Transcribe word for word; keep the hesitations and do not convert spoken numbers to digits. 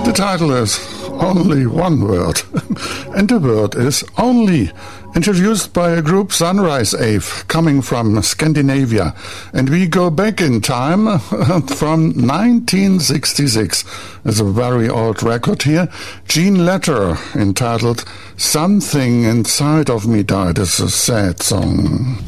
The title is only one word, and the word is only, introduced by a group Sunrise Ave, coming from Scandinavia. And we go back in time from nineteen sixty-six. It's a very old record here. Gene Letter, entitled Something Inside of Me Died. It's a sad song.